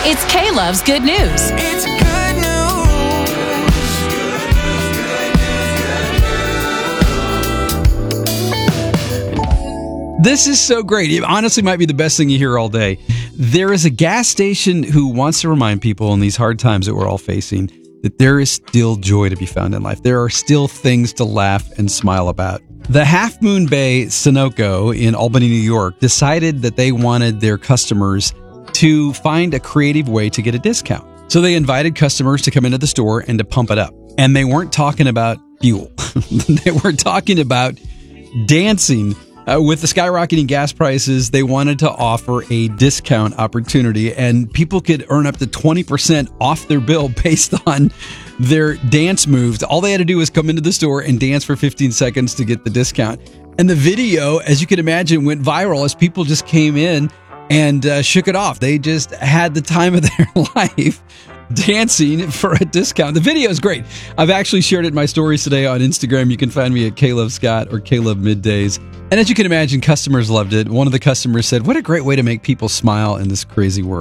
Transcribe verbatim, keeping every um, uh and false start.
It's K-Love's Good News. It's good news. This is so great. It honestly might be the best thing you hear all day. There is a gas station who wants to remind people in these hard times that we're all facing that there is still joy to be found in life. There are still things to laugh and smile about. The Half Moon Bay Sunoco in Albany, New York, decided that they wanted their customers to find a creative way to get a discount. So they invited customers to come into the store and to pump it up. And they weren't talking about fuel. They were talking about dancing. Uh, with the skyrocketing gas prices, they wanted to offer a discount opportunity, and people could earn up to twenty percent off their bill based on their dance moves. All they had to do was come into the store and dance for fifteen seconds to get the discount. And the video, as you can imagine, went viral as people just came in and uh, shook it off. They just had the time of their life dancing for a discount. The video is great. I've actually shared it in my stories today on Instagram. You can find me at Caleb Scott or Caleb Middays. And as you can imagine, customers loved it. One of the customers said, "What a great way to make people smile in this crazy world."